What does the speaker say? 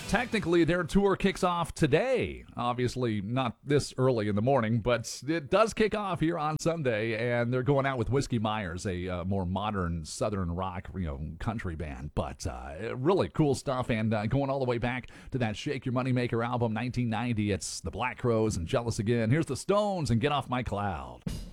Technically, their tour kicks off today. Obviously, not this early in the morning, but it does kick off here on Sunday, and they're going out with Whiskey Myers, a more modern southern rock, country band. But really cool stuff, and going all the way back to that Shake Your Moneymaker album, 1990. It's the Black Crowes and Jealous Again. Here's the Stones and Get Off My Cloud.